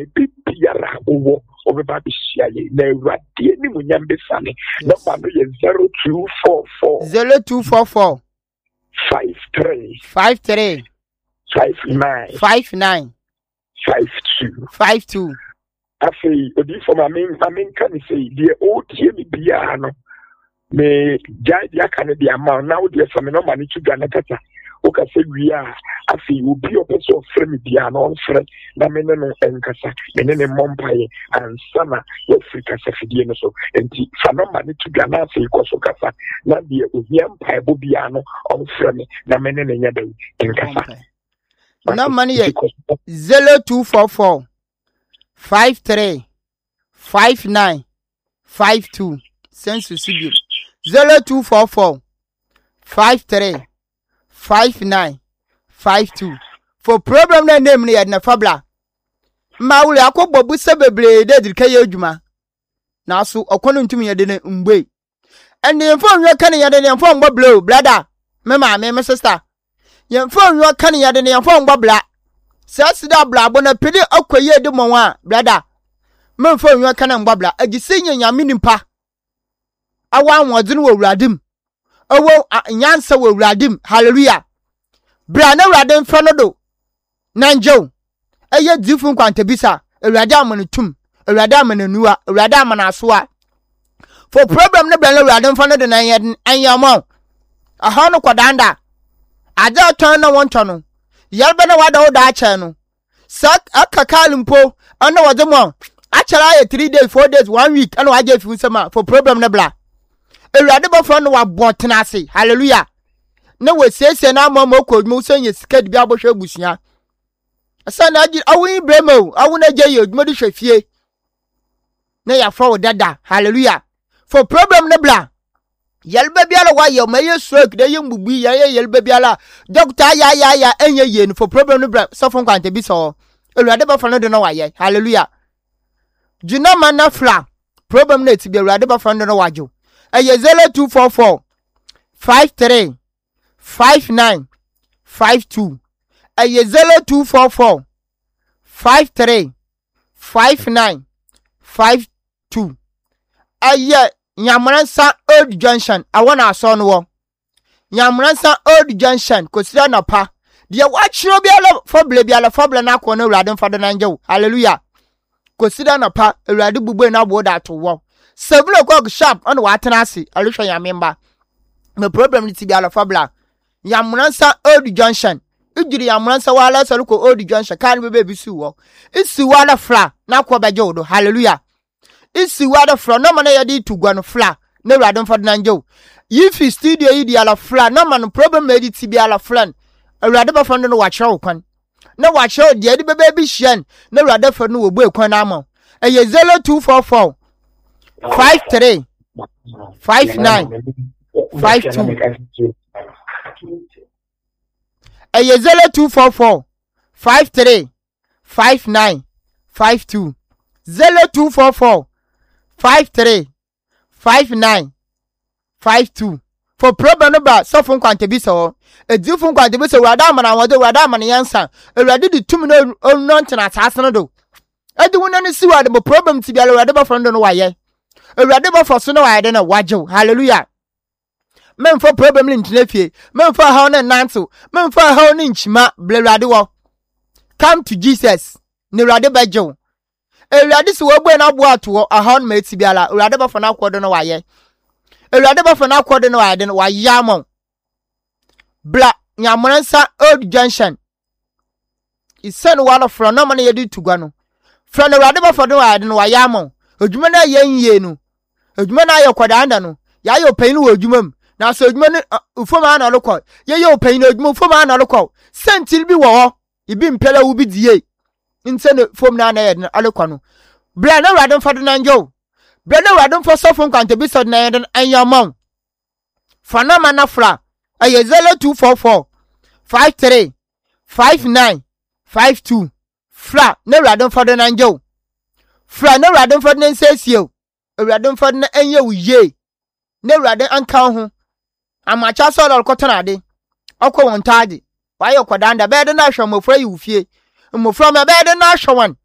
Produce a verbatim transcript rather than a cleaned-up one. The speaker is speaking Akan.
bibiara owo obeba bishia ye na Awurade ni munyam besane. Number no ye zero two four four zero two four four five three five three five nine five nine five two five two. Afi odi for my main my main can say the old tie me bia no me jai dia kan dia ma now dia for me no money to Ghana kata o ka say we are afi obi o person frɛ me bia no frɛ na me no enkasa me ne mompaye and sama ye Africa safidie no so enti fa no money to Ghana afi ko so kasa na dia obi empire bo bia no on frɛ me na me ne nya da enkasa. No money zero two four four five three five nine five two. Census zero two four four five three five nine five two. For problem na name ni na fabla. Ma wule akobbo bu sebebre de dirka ye adwuma. Na so okono ntumi ye de ne mgbe. And the phone you can ya de ne phone bo blow brother. Me ma me me sister. Ye phone you can ya de ne phone bo bla. Sasa da bla bona pede akoye de mo wa brother. Me phone you can mbabla. Agisi nyame nimpa. Awa nwodze no wuradim. Owo nyansa wuradim. Hallelujah. Bra na wurade mfa no do. Nanjo. Eye difu kwanta bisa. Wurade amane tum. Wurade amane nuwa. Wurade amane asoa. For problem ne bra na wurade mfa no do na yen anyamo. Aha no kwadanda. Aja ton na wonto no. Yalba na wada oda ache no. Sak akakalimpo ana wodze mo. Achara ye three days, four days, one week ana waje fi nsema for problem ne bra. Ewurade bofo no wa botena ase. Hallelujah. Na we sese na amamo kodmu so nye sika bi abohwe abusia. Asa na agi awu bremo, awu na je ye odwuma di hwefie. Na ya fro dada. Hallelujah. For problem ne bla. Yelbe biala wa ye maye stroke de ye mbubu ya ye yelbe biala. Doctor ya ya ya enye ye no for problem ne bla. So fon kwante bi so. Ewurade bofo no de no wa ye. Hallelujah. Jina manafla. Problem ne ti bi ewurade bofo no no wajo. Aye zero two four four five three five nine five two. Aye zero two four four five three five nine five two. Aye Nyamransa Old Junction. I wanna son wo. Nyamransa Old Junction. Kosira na pa. Dia watch no biala foble biala foble na ko no radin fado nanjo. Hallelujah. Kosira na pa ewurade bugbe na bo da to wo. Seven o'clock sharp on watenasi. I wish I remember. My problem is to be alafabla. Yamransa Old Junction. Ujiri Yamransa wala saluko Old Junction. Can't be baby suwo. It's wala fla. Na kwa bajodo. Hallelujah. It's wala fla. No man yadi to go fla. No radon for nanjo. If you studio idi ala fla. No man problem made it to be ala flan. A radaba for no watch out con. No watch out. The edible baby shen. No radar for no boy con amo. A ye zero two four four. Five three, five nine, five two. A zero two four four, five three, five nine, five two. Zero two four four, five three, five nine, five two. For problem number, so from Quantabisa, a different Quantabisa, Radam and Wado Radam and Yansa, a radi two minute old nonsense assassinado. I don't want to see what the problem to be a radaba from the wire. A radaba for sooner I don't know wajo. Hallelujah. Men for problem in Tinefie, men for how and Nanso, men for how inch ma bleradio. Come to Jesus, ne radaba jo. A radis will be an abwa to a horn made Sibiala, radaba for now quarter no wire. A radaba for now quarter no I don't know why yamon. Black Yamansa Old Junction. It's sent one of from no money you do to Guano. From the radaba for no I don't know why yamon. Ojumana yen yenu. Ojumana yo kwadanda no. Ya yo pain wo ojumam. Na so ojumana ufoma na lokọ. Ye yo pain ojuma ufoma na lokọ. Sentil bi wo ho. Ibi mpela wo bi die. Nse ne fom na na ye na alokọ no. Bra na radon fado na njo. Bra na radon fo sofon kwante bi so na ye den anyamon. Fana mana fra. Aye zero two four four five three five nine five two. Fra na radon fado na njo. Fra na radon fado na nsesio. Radon fado na enye uye. Na radon anka ho. Amacha so lol kotana ade. Okọ won taade. Wa ye kwadanda be de na hwe mofra yi ufie. Mofra me be de na hwe wan.